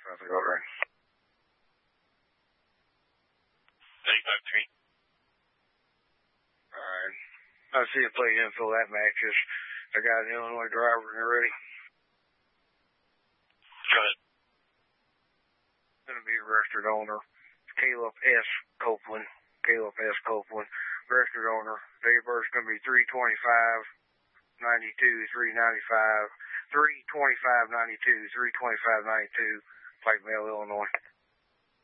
Nothing go right. 35-3. Alright. I see a plate info that matches. I got an Illinois driver when you're ready. Go ahead. It's going to be a registered owner. Caleb S. Copeland. Caleb S. Copeland. Registered owner. Date of birth is going to be 3/25/92, 3/95, 3/25/92, 3/25/92, Plate Mill, Illinois.